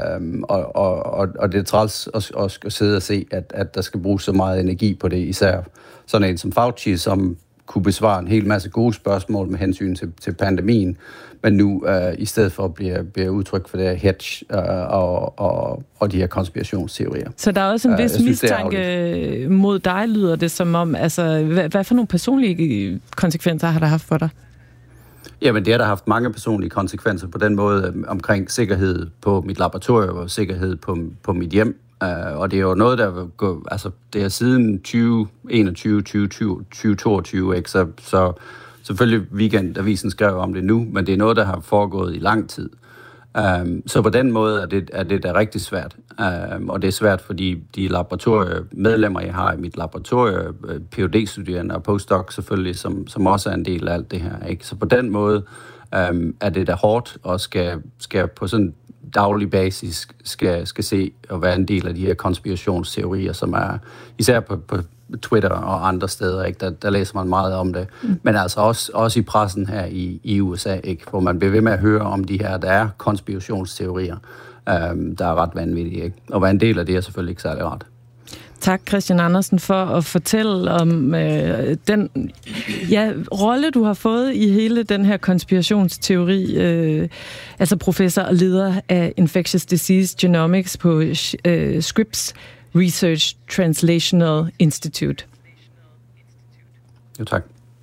Og det er træls at sidde og se, at der skal bruges så meget energi på det, især sådan en som Fauci, som kunne besvare en hel masse gode spørgsmål med hensyn til pandemien, men nu i stedet for bliver udtryk for det her hedge og de her konspirationsteorier. Så der er også en vis mistanke mod dig, lyder det som om. Altså, hvad for nogle personlige konsekvenser har der haft for dig? Jamen, det har der haft mange personlige konsekvenser på den måde omkring sikkerhed på mit laboratorium og sikkerhed på mit hjem. Og det er jo noget, der går, altså det er siden 2021, 2022, ikke? Så selvfølgelig Weekendavisen skrev om det nu, men det er noget, der har foregået i lang tid. Så på den måde er det da rigtig svært. Og det er svært, fordi de laboratoriemedlemmer, jeg har i mit laboratorium, PhD-studerende og postdoc selvfølgelig, som også er en del af alt det her, ikke? Så på den måde er det da hårdt og skal på sådan daglig basis skal se og være en del af de her konspirationsteorier, som er især på Twitter og andre steder, ikke? Der læser man meget om det. Men altså også i pressen her i USA, ikke? Hvor man bliver ved med at høre om de her, der er konspirationsteorier, der er ret vanvittige, ikke? Og være en del af det er selvfølgelig ikke særlig rart. Tak, Christian Andersen, for at fortælle om den rolle, du har fået i hele den her konspirationsteori. Altså professor og leder af Infectious Disease Genomics på Scripps Research Translational Institute. Jo, tak.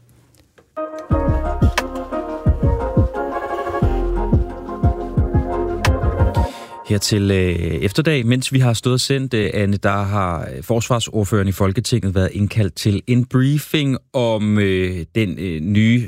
Her til efterdag, mens vi har stået og sendt, Anne, der har forsvarsordføreren i Folketinget været indkaldt til en briefing om den nye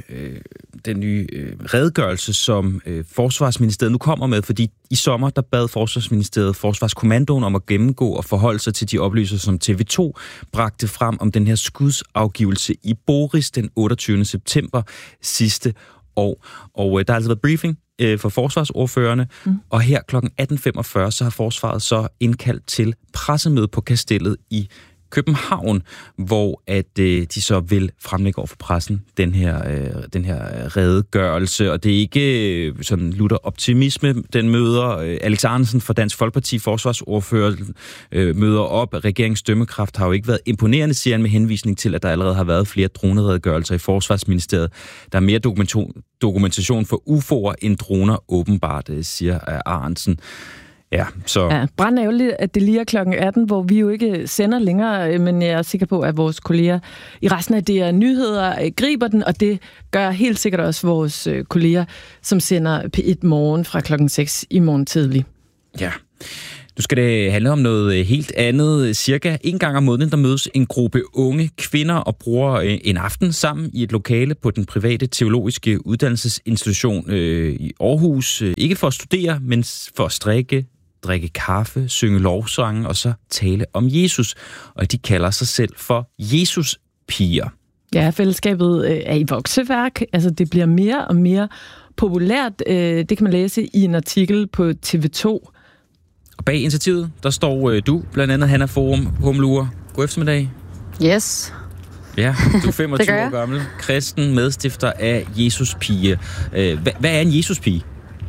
redegørelse, som Forsvarsministeriet nu kommer med, fordi i sommer, der bad Forsvarsministeriet Forsvarskommandoen om at gennemgå og forholde sig til de oplysninger, som TV2 bragte frem om den her skudsafgivelse i Boris den 28. september sidste år. Og der har altså været briefing for forsvarsordførerne, og her kl. 18.45, så har forsvaret så indkaldt til pressemøde på Kastellet i København, hvor at de så vil fremlægge over for pressen den her redegørelse, og det er ikke sådan lutter optimisme. Den møder Alex Ahrendtsen fra Dansk Folkeparti, forsvarsordfører, møder op. Regeringens dømmekraft har jo ikke været imponerende, siger han, med henvisning til, at der allerede har været flere droneredegørelser i Forsvarsministeriet. Der er mere dokumentation for UFO'er end droner, åbenbart, siger Ahrendtsen. Ja, så... Ja, brandærgerligt, at det lige er klokken 18, hvor vi jo ikke sender længere, men jeg er sikker på, at vores kolleger i resten af DR Nyheder griber den, og det gør helt sikkert også vores kolleger, som sender P1 Morgen fra klokken 6 i morgen tidlig. Ja. Nu skal det handle om noget helt andet. Cirka en gang om måneden, der mødes en gruppe unge kvinder og bruger en aften sammen i et lokale på den private teologiske uddannelsesinstitution i Aarhus. Ikke for at studere, men for at drikke kaffe, synge lovsange og så tale om Jesus. Og de kalder sig selv for Jesus-piger. Ja, fællesskabet er i vokseværk. Altså, det bliver mere og mere populært. Det kan man læse i en artikel på TV2. Og bag initiativet, der står du, blandt andet Hanna Forum Humlure. God eftermiddag. Yes. Ja, du er 25 år gammel, kristen, medstifter af Jesus-pige. Hvad er en Jesus-pige?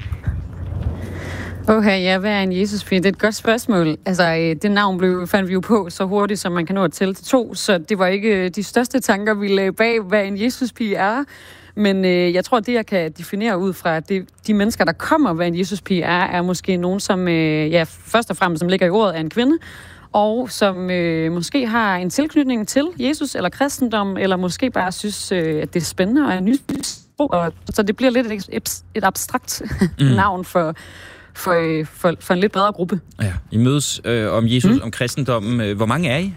Okay, ja, hvad er en Jesus-pige? Det er et godt spørgsmål. Altså, det navn fandt vi jo på så hurtigt, som man kan nå at tælle til 2, så det var ikke de største tanker, vi lagde bag, hvad en Jesus-pige er. Men jeg tror, det jeg kan definere ud fra, at de mennesker, der kommer, hvad en Jesus-pige er måske nogen, som først og fremmest, som ligger i ordet, er en kvinde, og som måske har en tilknytning til Jesus eller kristendom, eller måske bare synes, at det er spændende og er nyt. Så det bliver lidt et abstrakt navn for en lidt bredere gruppe. Ja, I mødes om Jesus, om kristendommen. Hvor mange er I?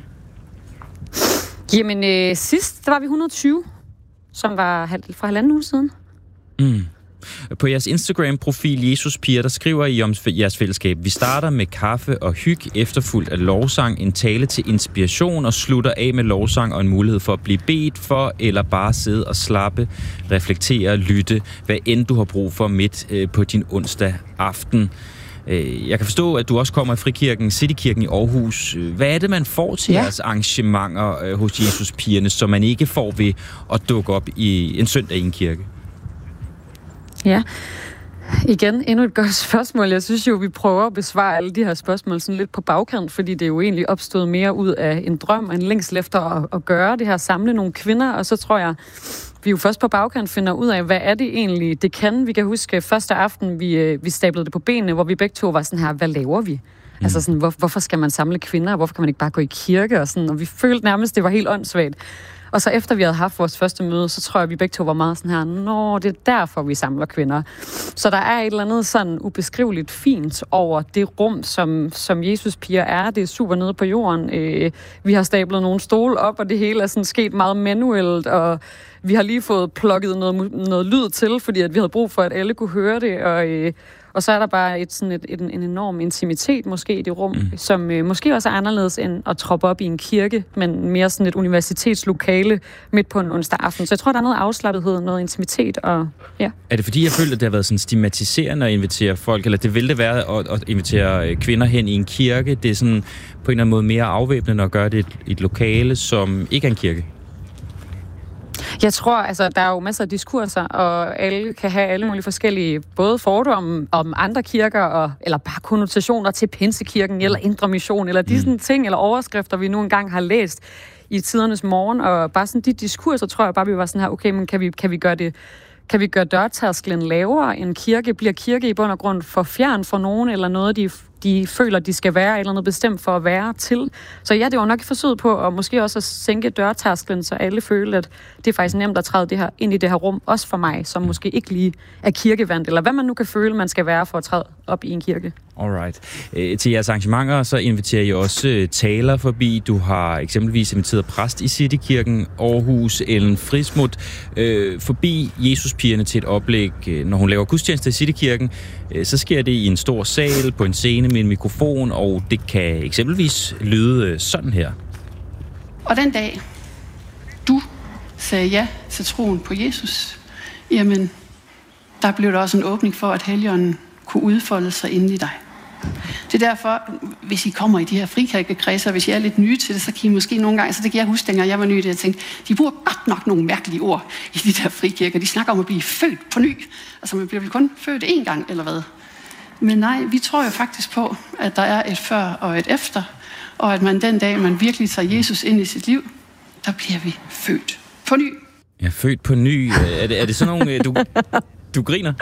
Jamen, sidst der var vi 120, som var fra halvanden uge siden. På jeres Instagram-profil Jesus-piger, der skriver I om jeres fællesskab. Vi starter med kaffe og hygge, efterfulgt af lovsang, en tale til inspiration og slutter af med lovsang og en mulighed for at blive bedt for, eller bare sidde og slappe, reflektere og lytte, hvad end du har brug for midt på din onsdag aften. Jeg kan forstå, at du også kommer i Frikirken, Citykirken i Aarhus. Hvad er det, man får til jeres arrangementer hos Jesus-pigerne, som man ikke får ved at dukke op i en søndag i en kirke? Ja, Igen, endnu et godt spørgsmål. Jeg synes jo, vi prøver at besvare alle de her spørgsmål sådan lidt på bagkant, fordi det er jo egentlig opstået mere ud af en drøm og en længsel efter at gøre det her, samle nogle kvinder, og så tror jeg, vi jo først på bagkant finder ud af, hvad er det egentlig, det kan. Vi kan huske første aften, vi stablede det på benene, hvor vi begge to var sådan her, hvad laver vi? Altså sådan, hvorfor skal man samle kvinder, og hvorfor kan man ikke bare gå i kirke? Og, sådan, og vi følte nærmest, det var helt åndssvagt. Og så efter vi havde haft vores første møde, så tror jeg, vi begge to var meget sådan her, det er derfor, vi samler kvinder. Så der er et eller andet sådan ubeskriveligt fint over det rum, som Jesus piger er. Det er super nede på jorden. Vi har stablet nogle stole op, og det hele er sådan sket meget manuelt, og vi har lige fået plukket noget lyd til, fordi at vi havde brug for, at alle kunne høre det, og så er der bare en enorm intimitet måske i det rum, som måske også er anderledes end at troppe op i en kirke, men mere sådan et universitetslokale midt på en onsdag aften. Så jeg tror, der er noget afslappethed, noget intimitet. Og, ja. Er det fordi, jeg føler, at det har været sådan stigmatiserende at invitere folk, eller det ville det være at invitere kvinder hen i en kirke? Det er sådan på en eller anden måde mere afvæbnende at gøre det i et lokale, som ikke er en kirke? Jeg tror, altså, der er jo masser af diskurser, og alle kan have alle mulige forskellige, både fordomme om andre kirker, eller bare konnotationer til Pinsekirken, eller Indre Mission, eller de sådan ting, eller overskrifter, vi nu engang har læst i tidernes morgen, og bare sådan de diskurser, tror jeg bare, vi var sådan her, okay, men kan vi gøre dørtærsklen lavere end kirke? Bliver kirke i bund og grund for fjern for nogen, eller noget, de føler, de skal være, eller noget bestemt for at være til? Så ja, det var nok et forsøg på, at måske også at sænke dørtærsklen, så alle føler, at det er faktisk nemt at træde ind i det her rum, også for mig, som måske ikke lige er kirkevant, eller hvad man nu kan føle, man skal være for at træde op i en kirke. Alright. Til jeres arrangementer, så inviterer I også taler forbi. Du har eksempelvis inviteret præst i Citykirken Aarhus, Ellen Frismuth, forbi Jesuspigerne til et oplæg. Når hun laver gudstjeneste i Citykirken, så sker det i en stor sal på en scene med en mikrofon, og det kan eksempelvis lyde sådan her. Og den dag, du sagde ja til troen på Jesus, jamen, der blev der også en åbning for, at Helligånden kunne udfolde sig inde i dig. Det er derfor, hvis I kommer i de her frikirkekredser, hvis I er lidt nye til det, så kan I måske nogle gange, så det kan jeg huske, dengang jeg var ny, det jeg tænkte, de bruger godt nok nogle mærkelige ord i de der frikirker. De snakker om at blive født på ny. Altså man bliver vel kun født én gang, eller hvad? Men nej, vi tror jo faktisk på, at der er et før og et efter, og at man den dag, man virkelig tager Jesus ind i sit liv, der bliver vi født på ny. Ja, født på ny. Er det sådan nogle, du griner?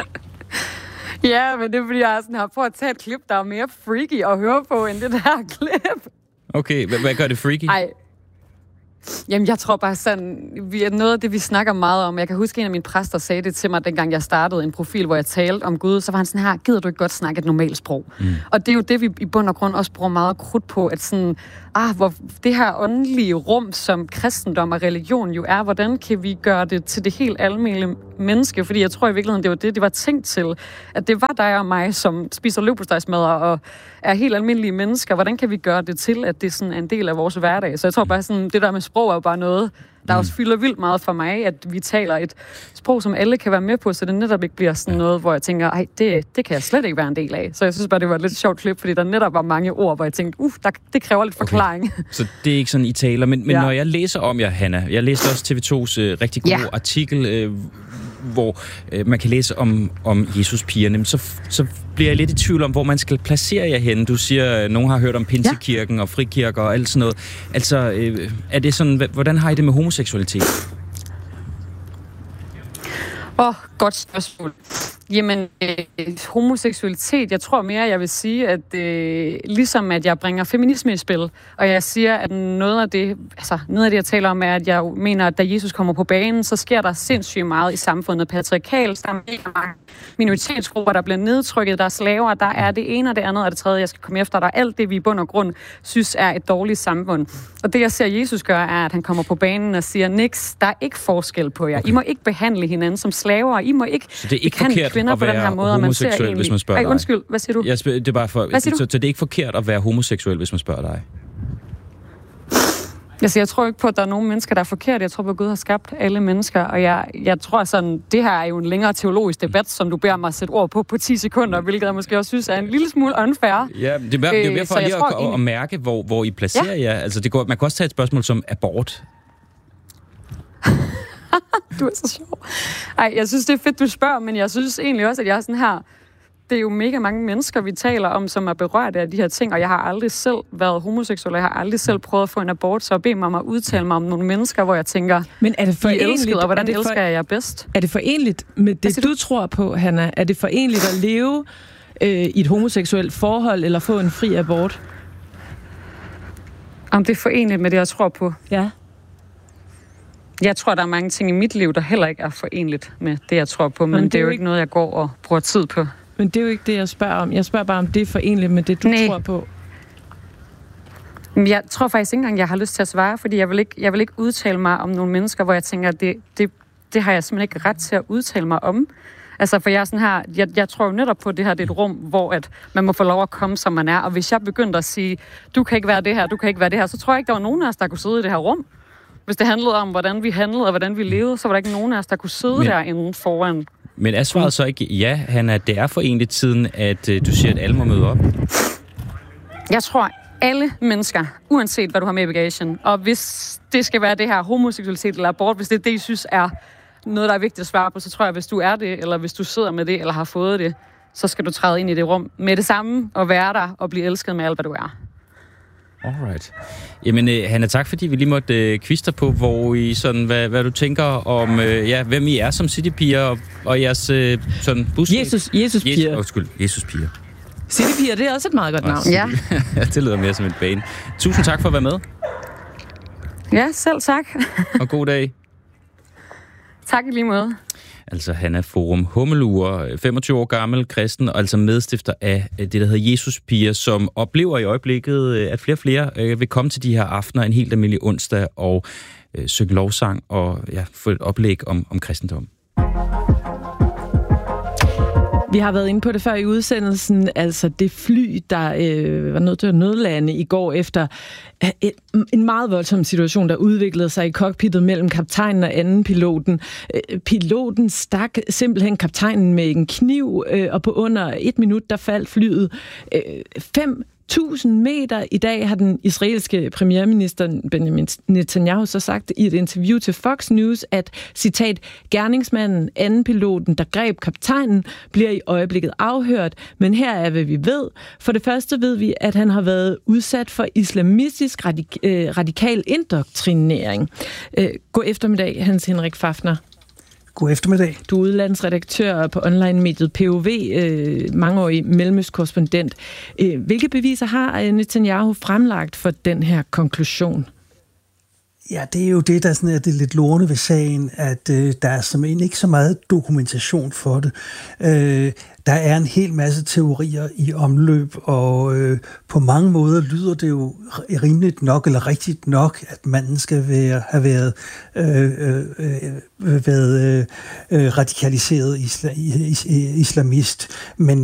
Ja, men det er fordi, jeg har prøvet at tage et klip, der er mere freaky at høre på, end det der klip. Okay, hvad gør det freaky? Ej. Jamen, jeg tror bare sådan, noget af det, vi snakker meget om, jeg kan huske, en af mine præster sagde det til mig, dengang jeg startede en profil, hvor jeg talte om Gud, så var han sådan her, gider du ikke godt snakke et normalt sprog? Og det er jo det, vi i bund og grund også bruger meget krudt på, at sådan, hvor det her åndelige rum, som kristendom og religion jo er, hvordan kan vi gøre det til det helt almindelige menneske? Fordi jeg tror i virkeligheden, det var det var tænkt til, at det var dig og mig, som spiser leverpostejsmadder og er helt almindelige mennesker. Hvordan kan vi gøre det til, at det sådan er en del af vores hverdag? Så jeg tror bare sådan, det der med sprog er jo bare noget, der også fylder vildt meget for mig, at vi taler et sprog, som alle kan være med på, så det netop ikke bliver sådan noget, hvor jeg tænker, det kan jeg slet ikke være en del af. Så jeg synes bare, det var et lidt sjovt klip, fordi der netop var mange ord, hvor jeg tænkte, det kræver lidt forklaring. Okay. Så det er ikke sådan, I taler. Men når jeg læser om jer, Hanna, jeg læste også TV2's rigtig gode artikel, hvor man kan læse om Jesuspigerne, så bliver jeg lidt i tvivl om, hvor man skal placere jer henne. Du siger, at nogen har hørt om Pinsekirken og frikirker og alt sådan noget. Altså, er det sådan, hvordan har I det med homoseksualitet? Godt spørgsmål. Jamen, homoseksualitet, jeg tror mere, jeg vil sige, at ligesom at jeg bringer feminisme i spil, og jeg siger, at noget af det, jeg taler om, er, at jeg mener, at da Jesus kommer på banen, så sker der sindssygt meget i samfundet. Patriarkalt, der er mange minoritetsgrupper, der bliver nedtrykket, der er slaver, der er det ene og det andet og det tredje, jeg skal komme efter. Der er alt det, vi i bund og grund synes er et dårligt samfund. Og det, jeg ser Jesus gøre, er, at han kommer på banen og siger, niks, der er ikke forskel på jer. Okay. I må ikke behandle hinanden som slaver. I må ikke behandle kvinder på den her måde, man ser egentlig. Hvis man spørger dig. Undskyld, hvad siger du? Det er bare for, så det er ikke forkert at være homoseksuel, hvis man spørger dig? Jeg tror ikke på, at der er nogen mennesker, der er forkert. Jeg tror på, at Gud har skabt alle mennesker, og jeg tror sådan, det her er jo en længere teologisk debat, som du beder mig at sætte ord på 10 sekunder, hvilket jeg måske også synes er en lille smule unfair. Ja, det er mere for lige at mærke, hvor I placerer jer. Altså, man kan også tage et spørgsmål som abort. Du er så sjov. Ej, jeg synes, det er fedt, du spørger, men jeg synes egentlig også, at jeg er sådan her... Det er jo mega mange mennesker, vi taler om, som er berørt af de her ting, og jeg har aldrig selv været homoseksuel, og jeg har aldrig selv prøvet at få en abort, så bede mig om at udtale mig om nogle mennesker, hvor jeg tænker, men er det forenligt, og hvordan elsker jeg jer bedst? Er det forenligt med det, du tror på, Hanna? Er det forenligt at leve i et homoseksuelt forhold, eller få en fri abort? Om det er forenligt med det, jeg tror på? Ja. Jeg tror, der er mange ting i mit liv, der heller ikke er forenligt med det, jeg tror på, men det er jo ikke noget, jeg går og bruger tid på. Men det er jo ikke det, jeg spørger om. Jeg spørger bare, om det er forenligt med det, du tror på. Jeg tror faktisk ikke engang, jeg har lyst til at svare, fordi jeg vil ikke udtale mig om nogle mennesker, hvor jeg tænker, det har jeg simpelthen ikke ret til at udtale mig om. Altså, for jeg er sådan her, jeg tror jo netop på, at det her det er et rum, hvor at man må få lov at komme, som man er. Og hvis jeg begyndte at sige, du kan ikke være det her, du kan ikke være det her, så tror jeg ikke, der var nogen af os, der kunne sidde i det her rum. Hvis det handlede om, hvordan vi handlede og hvordan vi levede, så var der ikke nogen af os, der kunne sidde derinde foran. Men er svaret så ikke ja, Hanna, at det er forenligt tiden, at du siger, at alle må møde op? Jeg tror, alle mennesker, uanset hvad du har med i bagagen, og hvis det skal være det her homoseksualitet eller abort, hvis det er det, I synes er noget, der er vigtigt at svare på, så tror jeg, hvis du er det, eller hvis du sidder med det, eller har fået det, så skal du træde ind i det rum med det samme, og være der, og blive elsket med alt, hvad du er. Alright. Jamen, Hanna, tak fordi vi lige måtte kviste på, hvor I sådan, hvad du tænker om, hvem I er som citypiger, og jeres sådan budskab. Jesus-piger. Jesus-piger. Citypiger, det er også et meget godt navn. Ja. Det lyder mere som et bane. Tusind tak for at være med. Ja, selv tak. Og god dag. Tak i lige måde. Altså Hanna Forum Hummelure, 25 år gammel, kristen, og altså medstifter af det, der hedder Jesus-piger, som oplever i øjeblikket, at flere og flere vil komme til de her aftener en helt almindelig onsdag og synge lovsang og få et oplæg om kristendom. Vi har været inde på det før i udsendelsen, altså det fly, der var nødt til at nødlande i går efter en meget voldsom situation, der udviklede sig i cockpittet mellem kaptajnen og anden piloten. Piloten stak simpelthen kaptajnen med en kniv, og på under 1 minut, der faldt flyet 5.000 meter. I dag har den israelske premierminister Benjamin Netanyahu så sagt i et interview til Fox News, at, citat, gerningsmanden, anden piloten, der greb kaptajnen, bliver i øjeblikket afhørt. Men her er, hvad vi ved. For det første ved vi, at han har været udsat for islamistisk radikal indoktrinering. God eftermiddag, Hans Henrik Fafner. God eftermiddag. Du er udlandsredaktør på online-mediet POV, mangeårig mellemøstkorrespondent. Hvilke beviser har Netanyahu fremlagt for den her konklusion? Ja, det er jo det, der sådan er det lidt lorne ved sagen, at der er simpelthen ikke så meget dokumentation for det. Der er en hel masse teorier i omløb, og på mange måder lyder det jo rimeligt nok, eller rigtigt nok, at manden skal have været radikaliseret islamist. Men